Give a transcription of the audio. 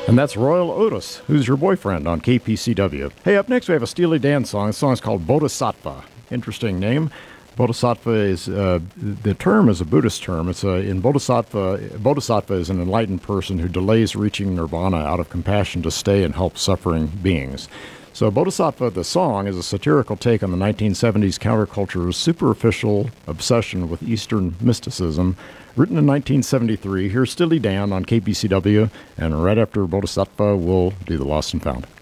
And that's Royal Otis, who's your boyfriend on KPCW. Hey, up next we have a Steely Dan song. The song's called Bodhisattva. Interesting name. Bodhisattva is, the term is a Buddhist term. It's in Bodhisattva is an enlightened person who delays reaching nirvana out of compassion to stay and help suffering beings. So Bodhisattva, the song, is a satirical take on the 1970s counterculture's superficial obsession with Eastern mysticism. Written in 1973, here's Steely Dan on KPCW, and right after Bodhisattva, we'll do The Lost and Found.